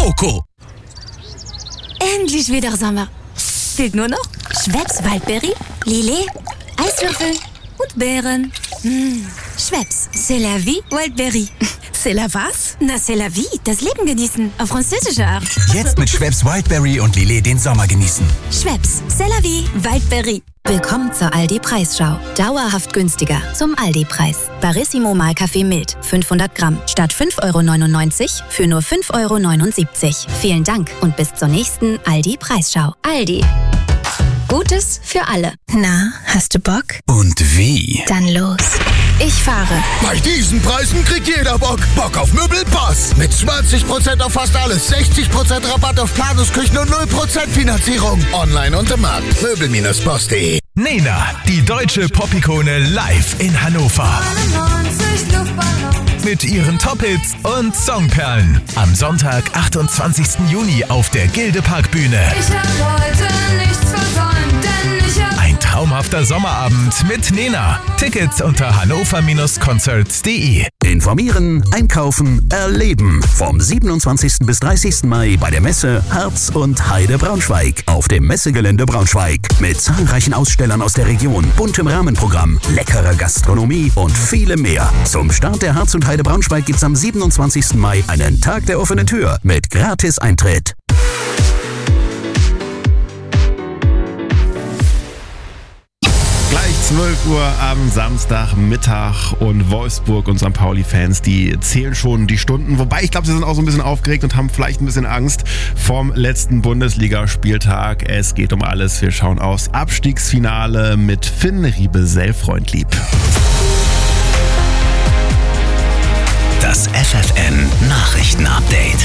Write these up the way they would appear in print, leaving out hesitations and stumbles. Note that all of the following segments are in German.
Coco. Endlich wieder Sommer. Fehlt nur noch Schweppes Waldbeere, Lillet, Eiswürfel und Beeren. Schweppes, c'est la vie Wildberry. C'est la was? Na, c'est la vie, das Leben genießen, auf französische Art. Jetzt mit Schweppes Wildberry und Lillet den Sommer genießen. Schweppes, c'est la vie Wildberry. Willkommen zur Aldi-Preisschau. Dauerhaft günstiger. Zum Aldi-Preis. Barissimo Mahlkaffee Mild. 500 Gramm. Statt 5,99 € für nur 5,79 €. Vielen Dank und bis zur nächsten Aldi-Preisschau. Aldi. Gutes für alle. Na, hast du Bock? Und wie? Dann los. Ich fahre. Bei diesen Preisen kriegt jeder Bock. Bock auf Möbelpass. Mit 20% auf fast alles, 60% Rabatt auf Planungsküchen und 0% Finanzierung. Online und im Markt. Möbel-Boss.de. Nena, die deutsche Pop-Ikone live in Hannover. Mit ihren Top-Hits und Songperlen. Am Sonntag, 28. Juni auf der Gilde-Park-Bühne. Ich hab heute nichts versäumt, denn ich hab... Ein traumhafter Sommerabend mit Nena. Tickets unter hannover-concerts.de. Informieren, einkaufen, erleben. Vom 27. bis 30. Mai bei der Messe Harz und Heide Braunschweig. Auf dem Messegelände Braunschweig. Mit zahlreichen Ausstellern aus der Region, buntem Rahmenprogramm, leckerer Gastronomie und vielem mehr. Zum Start der Harz und Heide Braunschweig gibt's am 27. Mai einen Tag der offenen Tür mit Gratis-Eintritt. Gleich 12 Uhr am Samstagmittag und Wolfsburg und St. Pauli-Fans, die zählen schon die Stunden. Wobei, ich glaube, sie sind auch so ein bisschen aufgeregt und haben vielleicht ein bisschen Angst vorm letzten Bundesligaspieltag. Es geht um alles. Wir schauen aufs Abstiegsfinale mit Finn Riebesell-Freundlieb. Das FFN-Nachrichten-Update.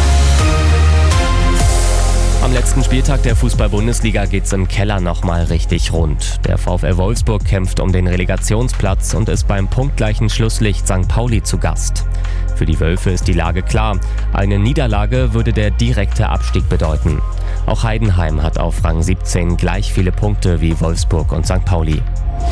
Am letzten Spieltag der Fußball-Bundesliga geht's im Keller nochmal richtig rund. Der VfL Wolfsburg kämpft um den Relegationsplatz und ist beim punktgleichen Schlusslicht St. Pauli zu Gast. Für die Wölfe ist die Lage klar. Eine Niederlage würde der direkte Abstieg bedeuten. Auch Heidenheim hat auf Rang 17 gleich viele Punkte wie Wolfsburg und St. Pauli.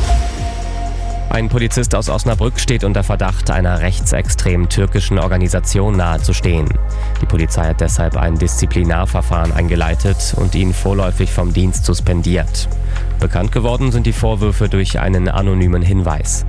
Ein Polizist aus Osnabrück steht unter Verdacht, einer rechtsextremen türkischen Organisation nahezustehen. Die Polizei hat deshalb ein Disziplinarverfahren eingeleitet und ihn vorläufig vom Dienst suspendiert. Bekannt geworden sind die Vorwürfe durch einen anonymen Hinweis.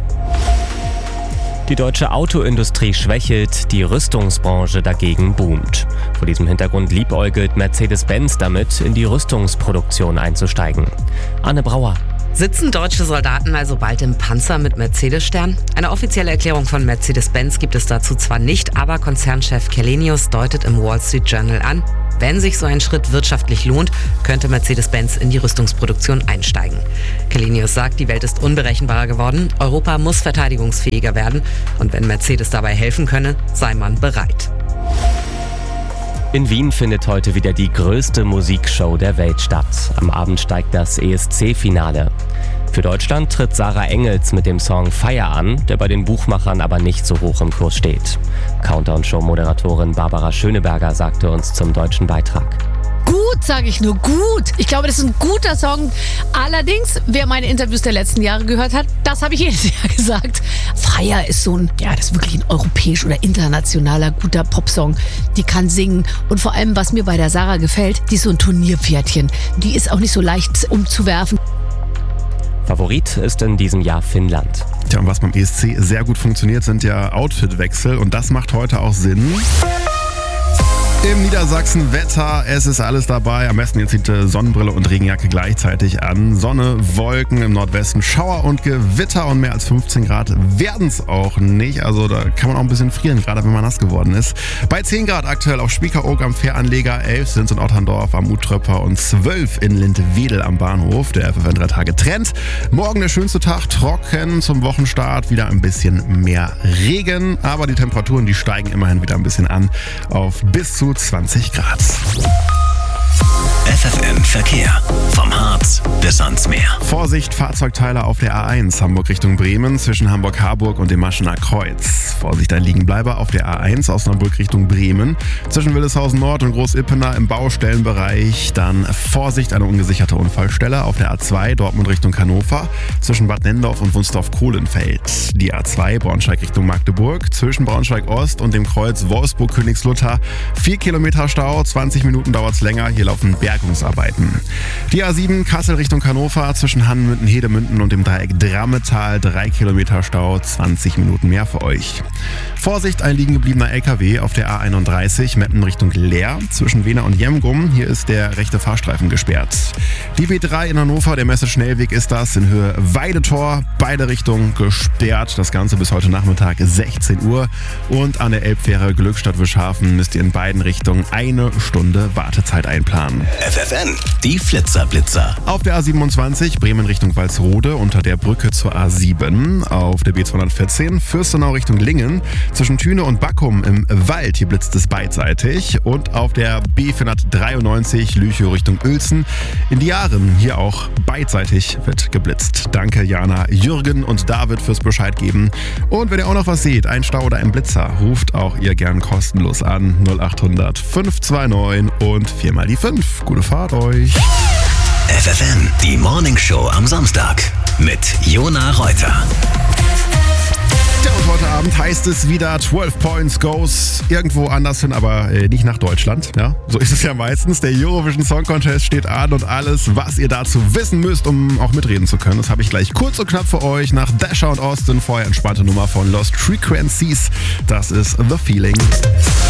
Die deutsche Autoindustrie schwächelt, die Rüstungsbranche dagegen boomt. Vor diesem Hintergrund liebäugelt Mercedes-Benz damit, in die Rüstungsproduktion einzusteigen. Anne Brauer. Sitzen deutsche Soldaten also bald im Panzer mit Mercedes-Stern? Eine offizielle Erklärung von Mercedes-Benz gibt es dazu zwar nicht, aber Konzernchef Källenius deutet im Wall Street Journal an, wenn sich so ein Schritt wirtschaftlich lohnt, könnte Mercedes-Benz in die Rüstungsproduktion einsteigen. Källenius sagt, die Welt ist unberechenbarer geworden, Europa muss verteidigungsfähiger werden und wenn Mercedes dabei helfen könne, sei man bereit. In Wien findet heute wieder die größte Musikshow der Welt statt. Am Abend steigt das ESC-Finale. Für Deutschland tritt Sarah Engels mit dem Song Feier an, der bei den Buchmachern aber nicht so hoch im Kurs steht. Countdown-Show-Moderatorin Barbara Schöneberger sagte uns zum deutschen Beitrag. Gut, sage ich nur, gut. Ich glaube, das ist ein guter Song. Allerdings, wer meine Interviews der letzten Jahre gehört hat, das habe ich jedes Jahr gesagt. Freier ist so ein, ja, das ist wirklich ein europäisch oder internationaler guter Popsong. Die kann singen und vor allem, was mir bei der Sarah gefällt, die ist so ein Turnierpferdchen. Die ist auch nicht so leicht umzuwerfen. Favorit ist in diesem Jahr Finnland. Tja, und was beim ESC sehr gut funktioniert, sind ja Outfitwechsel und das macht heute auch Sinn. Im Niedersachsen Wetter, es ist alles dabei. Am besten jetzt zieht Sonnenbrille und Regenjacke gleichzeitig an. Sonne, Wolken im Nordwesten, Schauer und Gewitter und mehr als 15 Grad werden es auch nicht. Also da kann man auch ein bisschen frieren, gerade wenn man nass geworden ist. Bei 10 Grad aktuell auf Spiekeroog am Fähranleger, 11 sind es in Otterndorf am Uttröpper und 12 in Lindwedel am Bahnhof. Der FFN 3 Tage Trend. Morgen der schönste Tag, trocken zum Wochenstart, wieder ein bisschen mehr Regen. Aber die Temperaturen, die steigen immerhin wieder ein bisschen an auf bis zu 20 Grad. FFN Verkehr. Vom Harz bis ans Meer. Vorsicht, Fahrzeugteile auf der A1 Hamburg Richtung Bremen zwischen Hamburg-Harburg und dem Maschener Kreuz. Vorsicht, ein Liegenbleiber auf der A1 Osnabrück Richtung Bremen zwischen Wildeshausen Nord und Groß-Ippener im Baustellenbereich. Dann Vorsicht, eine ungesicherte Unfallstelle auf der A2 Dortmund Richtung Hannover zwischen Bad Nendorf und Wunsdorf-Kohlenfeld. Die A2 Braunschweig Richtung Magdeburg zwischen Braunschweig Ost und dem Kreuz Wolfsburg-Königslutter. 4 Kilometer Stau, 20 Minuten dauert's länger. Hier laufen Bergungsarbeiten. Die A7 Kassel Richtung Hannover zwischen Hannmünden, Hedemünden und dem Dreieck Drammetal. 3 Kilometer Stau, 20 Minuten mehr für euch. Vorsicht, ein liegen gebliebener LKW auf der A31 Meppen Richtung Leer zwischen Wehner und Jemgum. Hier ist der rechte Fahrstreifen gesperrt. Die B3 in Hannover, der Messe-Schnellweg ist das, in Höhe Weidetor. Beide Richtungen gesperrt. Das Ganze bis heute Nachmittag 16 Uhr. Und an der Elbfähre Glückstadt-Wischhafen müsst ihr in beiden Richtungen 1 Stunde Wartezeit einplanen. FFN, die Flitzerblitzer. Auf der A27 Bremen Richtung Walsrode unter der Brücke zur A7. Auf der B214 Fürstenau Richtung Lingen zwischen Thüne und Backum im Wald. Hier blitzt es beidseitig. Und auf der B493 Lüchow Richtung Uelzen in Diaren. Hier auch beidseitig wird geblitzt. Danke Jana, Jürgen und David fürs Bescheid geben. Und wenn ihr auch noch was seht, ein Stau oder ein Blitzer, ruft auch ihr gern kostenlos an. 0800 529 und 4 mal die 5. Gute Fahrt euch. FFN, die Morningshow am Samstag mit Jona Reuter. Ja, und heute Abend heißt es wieder 12 Points goes irgendwo anders hin, aber nicht nach Deutschland. Ja, so ist es ja meistens. Der Eurovision Song Contest steht an und alles, was ihr dazu wissen müsst, um auch mitreden zu können, das habe ich gleich kurz und knapp für euch nach Dasher und Austin. Vorher entspannte Nummer von Lost Frequencies. Das ist The Feeling.